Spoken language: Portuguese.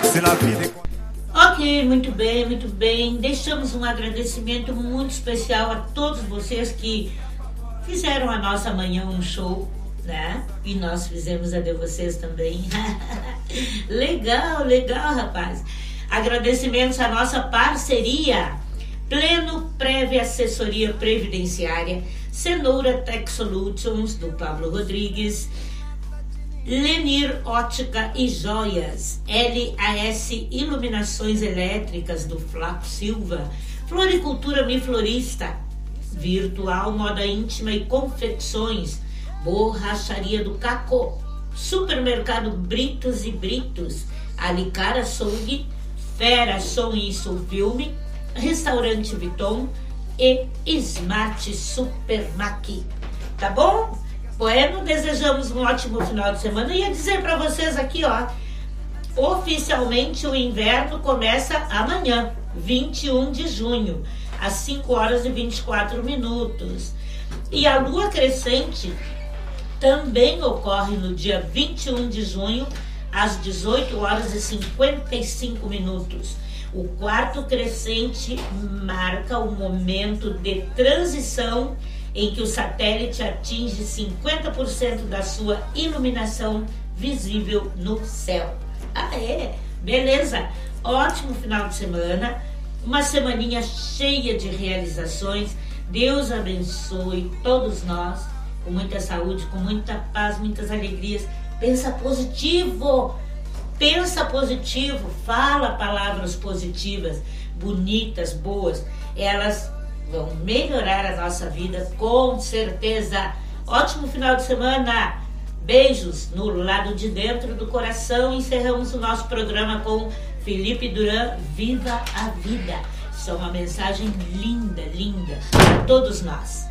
Ok, muito bem, muito bem. Deixamos um agradecimento muito especial a todos vocês que fizeram a nossa manhã um show, né? E nós fizemos a de vocês também. Legal, legal, rapaz. Agradecimentos à nossa parceria Pleno Prévia Assessoria Previdenciária, Cenoura Tech Solutions, do Pablo Rodrigues, Lenir Ótica e Joias, LAS Iluminações Elétricas, do Flaco Silva, Floricultura Mi Florista, Virtual Moda Íntima e Confecções, Borracharia do Caco, Supermercado Britos e Britos, Alicara Açougue, Fera Som e Filme, Restaurante Viton e Smart Supermac. Tá bom? Bueno, desejamos um ótimo final de semana. E ia dizer para vocês aqui, ó, oficialmente o inverno começa amanhã, 21 de junho, às 5 horas e 24 minutos. E a lua crescente também ocorre no dia 21 de junho, às 18 horas e 55 minutos. O quarto crescente marca o momento de transição em que o satélite atinge 50% da sua iluminação visível no céu. Ah, é? Beleza! Ótimo final de semana, uma semaninha cheia de realizações. Deus abençoe todos nós, com muita saúde, com muita paz, muitas alegrias. Pensa positivo, fala palavras positivas, bonitas, boas. Elas vão melhorar a nossa vida, com certeza. Ótimo final de semana. Beijos no lado de dentro do coração. Encerramos o nosso programa com Felipe Duran, Viva a Vida. Isso é uma mensagem linda, linda para todos nós.